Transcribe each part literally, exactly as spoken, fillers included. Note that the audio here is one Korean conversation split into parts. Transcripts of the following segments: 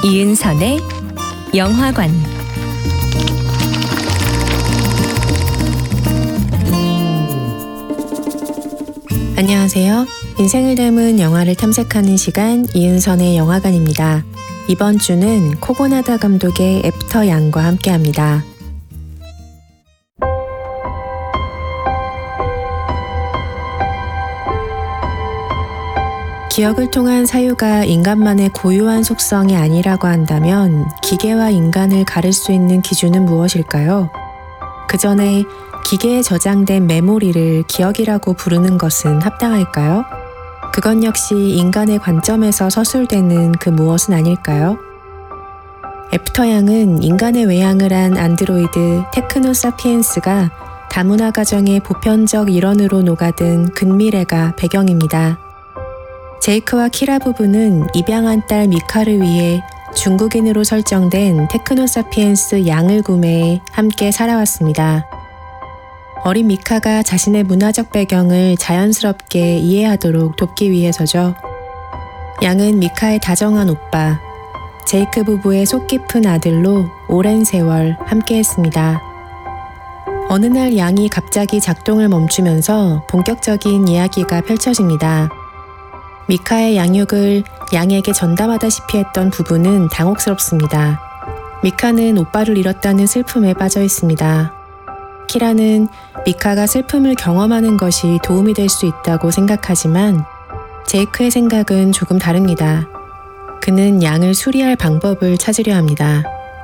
이은선의 영화관, 안녕하세요. 인생을 닮은 영화를 탐색하는 시간 이은선의 영화관입니다. 이번 주는 코고나다 감독의 애프터 양과 함께합니다. 기억을 통한 사유가 인간만의 고유한 속성이 아니라고 한다면 기계와 인간을 가릴 수 있는 기준은 무엇일까요? 그 전에 기계에 저장된 메모리를 기억이라고 부르는 것은 합당할까요? 그건 역시 인간의 관점에서 서술되는 그 무엇은 아닐까요? 애프터 양은 인간의 외양을 한 안드로이드 테크노사피엔스가 다문화 가정의 보편적 일원으로 녹아든 근미래가 배경입니다. 제이크와 키라 부부는 입양한 딸 미카를 위해 중국인으로 설정된 테크노사피엔스 양을 구매해 함께 살아왔습니다. 어린 미카가 자신의 문화적 배경을 자연스럽게 이해하도록 돕기 위해서죠. 양은 미카의 다정한 오빠, 제이크 부부의 속 깊은 아들로 오랜 세월 함께했습니다. 어느 날 양이 갑자기 작동을 멈추면서 본격적인 이야기가 펼쳐집니다. 미카의 양육을 양에게 전담하다시피 했던 부부는 당혹스럽습니다. 미카는 오빠를 잃었다는 슬픔에 빠져 있습니다. 키라는 미카가 슬픔을 경험하는 것이 도움이 될 수 있다고 생각하지만 제이크의 생각은 조금 다릅니다. 그는 양을 수리할 방법을 찾으려 합니다.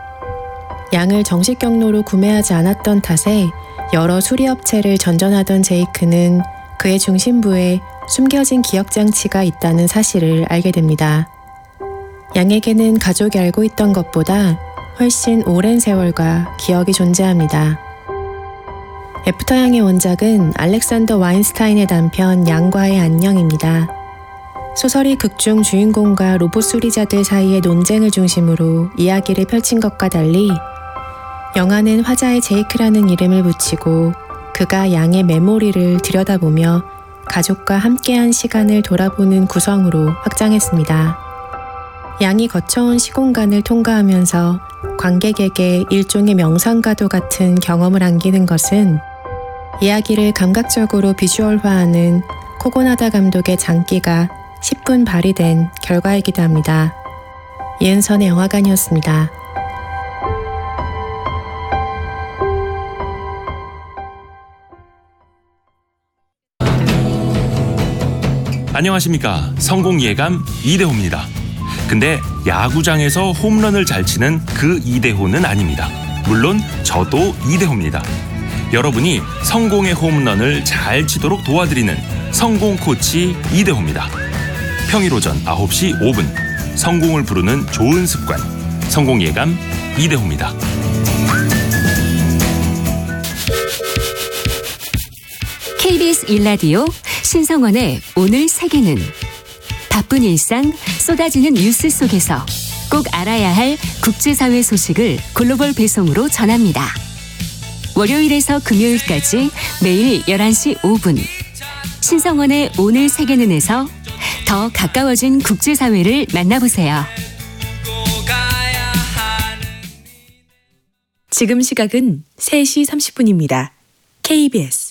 양을 정식 경로로 구매하지 않았던 탓에 여러 수리업체를 전전하던 제이크는 그의 중심부에 숨겨진 기억장치가 있다는 사실을 알게 됩니다. 양에게는 가족이 알고 있던 것보다 훨씬 오랜 세월과 기억이 존재합니다. 애프터 양의 원작은 알렉산더 와인스타인의 단편 양과의 안녕입니다. 소설이 극중 주인공과 로봇 수리자들 사이의 논쟁을 중심으로 이야기를 펼친 것과 달리 영화는 화자의 제이크라는 이름을 붙이고 그가 양의 메모리를 들여다보며 가족과 함께한 시간을 돌아보는 구성으로 확장했습니다. 양이 거쳐온 시공간을 통과하면서 관객에게 일종의 명상과도 같은 경험을 안기는 것은 이야기를 감각적으로 비주얼화하는 코고나다 감독의 장기가 십 분 발휘된 결과이기도 합니다. 이은선의 영화관이었습니다. 안녕하십니까. 성공 예감 이대호입니다. 근데 야구장에서 홈런을 잘 치는 그 이대호는 아닙니다. 물론 저도 이대호입니다. 여러분이 성공의 홈런을 잘 치도록 도와드리는 성공 코치 이대호입니다. 평일 오전 아홉 시 오 분 성공을 부르는 좋은 습관 성공 예감 이대호입니다. 케이비에스 일 라디오 신성원의 오늘 세계는 바쁜 일상 쏟아지는 뉴스 속에서 꼭 알아야 할 국제사회 소식을 글로벌 배송으로 전합니다. 월요일에서 금요일까지 매일 열한 시 오 분 신성원의 오늘 세계는에서 더 가까워진 국제사회를 만나보세요. 지금 시각은 세 시 삼십 분입니다. 케이비에스